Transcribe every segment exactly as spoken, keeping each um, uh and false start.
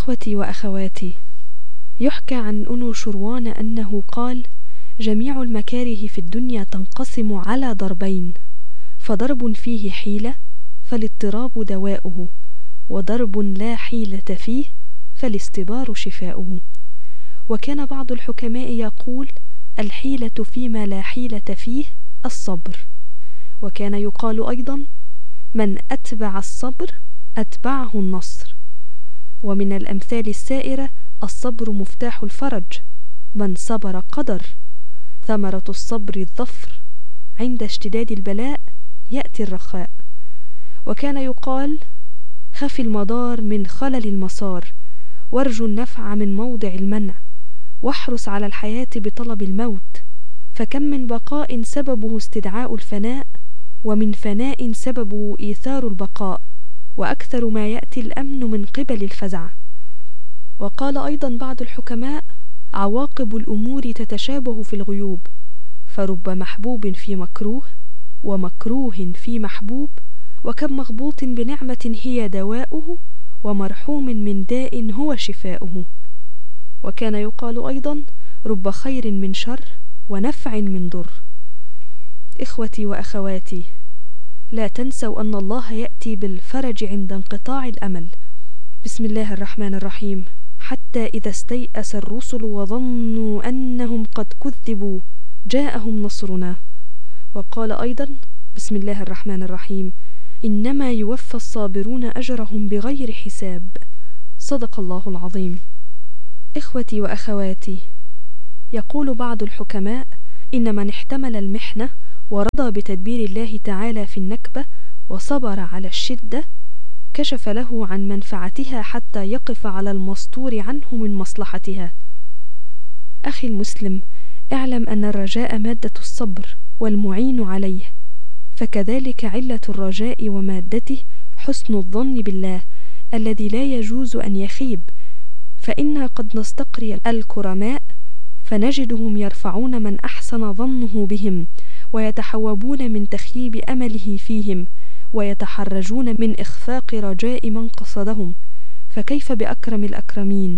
إخوتي وأخواتي، يحكى عن أنوشروان أنه قال: جميع المكاره في الدنيا تنقسم على ضربين، فضرب فيه حيلة فالاضطراب دواؤه، وضرب لا حيلة فيه فالاستبار شفاؤه. وكان بعض الحكماء يقول: الحيلة فيما لا حيلة فيه الصبر. وكان يقال أيضا: من أتبع الصبر أتبعه النصر. ومن الأمثال السائرة: الصبر مفتاح الفرج، من صبر قدر، ثمرة الصبر الظفر، عند اشتداد البلاء يأتي الرخاء. وكان يقال: خف المضار من خلل المسار، وارجو النفع من موضع المنع، واحرص على الحياة بطلب الموت، فكم من بقاء سببه استدعاء الفناء، ومن فناء سببه إيثار البقاء، وأكثر ما يأتي الأمن من قبل الفزع. وقال أيضا بعض الحكماء: عواقب الأمور تتشابه في الغيوب، فرب محبوب في مكروه، ومكروه في محبوب، وكم مغبوط بنعمة هي دواؤه، ومرحوم من داء هو شفاؤه. وكان يقال أيضا: رب خير من شر، ونفع من ضر. إخوتي وأخواتي، لا تنسوا أن الله يأتي بالفرج عند انقطاع الأمل. بسم الله الرحمن الرحيم: حتى إذا استيأس الرسل وظنوا أنهم قد كذبوا جاءهم نصرنا. وقال أيضا: بسم الله الرحمن الرحيم: إنما يوفى الصابرون أجرهم بغير حساب. صدق الله العظيم. إخوتي وأخواتي، يقول بعض الحكماء: إن من احتمل المحنة ورضى بتدبير الله تعالى في النكبة وصبر على الشدة، كشف له عن منفعتها حتى يقف على المستور عنه من مصلحتها. أخي المسلم، اعلم أن الرجاء مادة الصبر والمعين عليه، فكذلك علة الرجاء ومادته حسن الظن بالله الذي لا يجوز أن يخيب. فإنا قد نستقري الكرماء فنجدهم يرفعون من أحسن ظنه بهم، ويتحوبون من تخييب أمله فيهم، ويتحرجون من إخفاق رجاء من قصدهم، فكيف بأكرم الأكرمين؟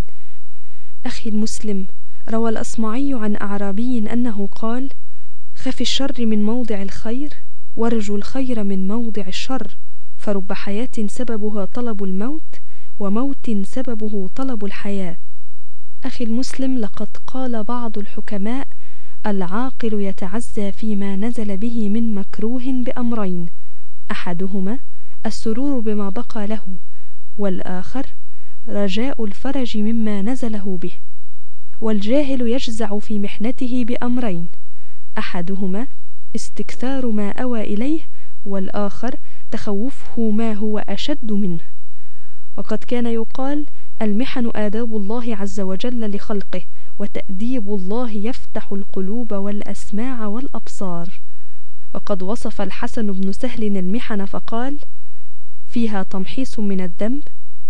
أخي المسلم، روى الأصمعي عن أعرابي أنه قال: خف الشر من موضع الخير، وارجو الخير من موضع الشر، فرب حياة سببها طلب الموت، وموت سببه طلب الحياة. أخي المسلم، لقد قال بعض الحكماء: العاقل يتعزى فيما نزل به من مكروه بأمرين، أحدهما السرور بما بقى له، والآخر رجاء الفرج مما نزله به. والجاهل يجزع في محنته بأمرين، أحدهما استكثار ما أوى إليه، والآخر تخوفه ما هو أشد منه. وقد كان يقال: المحن آداب الله عز وجل لخلقه، وتأديب الله يفتح القلوب والأسماع والأبصار. وقد وصف الحسن بن سهل المحن فقال: فيها تمحيص من الذنب،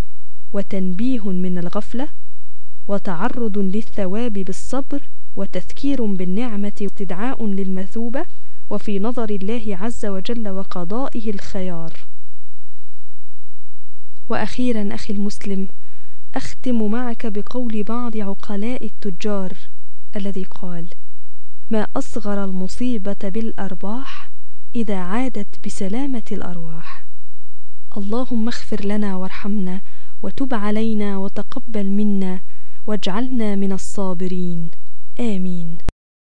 وتنبيه من الغفلة، وتعرض للثواب بالصبر، وتذكير بالنعمة، واستدعاء للمثوبة، وفي نظر الله عز وجل وقضائه الخيار. وأخيرا أخي المسلم، أختم معك بقول بعض عقلاء التجار الذي قال: ما أصغر المصيبة بالأرباح إذا عادت بسلامة الأرواح. اللهم اغفر لنا وارحمنا، وتب علينا وتقبل منا، واجعلنا من الصابرين. آمين.